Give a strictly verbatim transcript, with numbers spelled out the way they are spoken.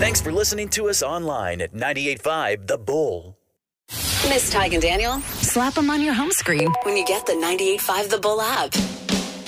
Thanks for listening to us online at ninety-eight point five The Bull. Miss Tig and Daniel? Slap them on your home screen When you get the ninety-eight point five The Bull app.